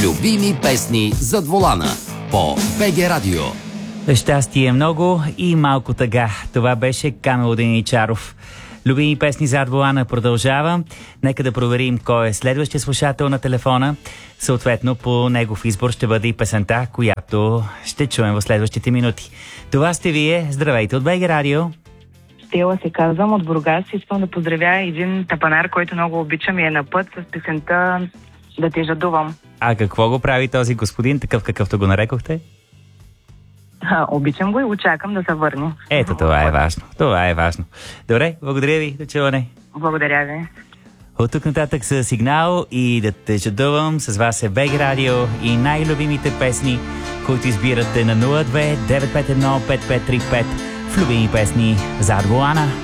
Любими песни зад волана по БГ Радио. Щастие много и малко тъга. Това беше Камил Деничаров. Любими песни зад волана продължава. Нека да проверим кой е следващия слушател на телефона. Съответно, по негов избор ще бъде и песента, която ще чуем в следващите минути. Това сте вие. Здравейте от БГ Радио. Стела се казвам от Бургас. Искам да поздравя един тапанар, който много обичам и е на път с песента "Да те жадувам". А какво го прави този господин, такъв какъвто го нарекохте? Обичам го и очакам да се върне. Ето, това е важно. Това е важно. Добре, благодаря ви. До чуване. Благодаря ви. От тук нататък с Сигнал и "Да те жадувам". С вас е БГ Радио и най-любимите песни, които избирате на 02 951 5535 в Любими песни зад волана.